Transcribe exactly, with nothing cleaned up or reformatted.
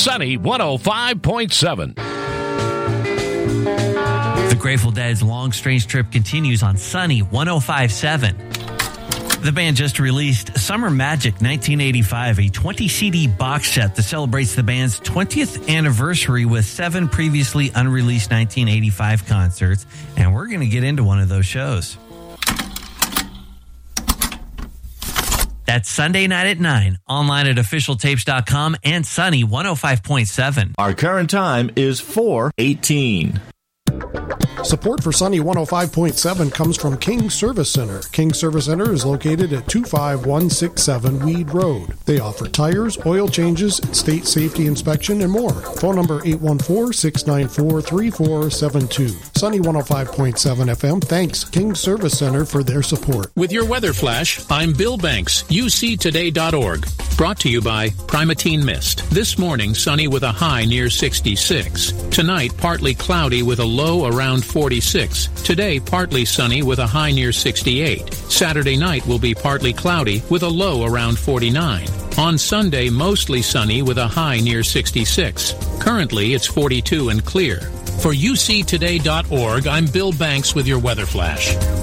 Sunny one oh five point seven. The Grateful Dead's Long Strange Trip continues on Sunny one oh five point seven. The band just released Summer Magic nineteen eighty-five, a twenty C D box set that celebrates the band's twentieth anniversary with seven previously unreleased nineteen eighty-five concerts, and we're going to get into one of those shows. That's Sunday night at nine, online at official tapes dot com and Sunny one oh five point seven. Our current time is four eighteen. Support for Sunny one oh five point seven comes from King Service Center. King Service Center is located at two five one six seven Weed Road. They offer tires, oil changes, state safety inspection, and more. Phone number eight one four, six nine four, three four seven two. Sunny one oh five point seven F M thanks King Service Center for their support. With your weather flash, I'm Bill Banks, U C today dot org. Brought to you by Primatene Mist. This morning, sunny with a high near sixty-six. Tonight, partly cloudy with a low around forty-six. Today, partly sunny with a high near sixty-eight. Saturday night will be partly cloudy with a low around forty-nine. On Sunday, mostly sunny with a high near sixty-six. Currently, it's forty-two and clear. For U C today dot org, I'm Bill Banks with your weather flash.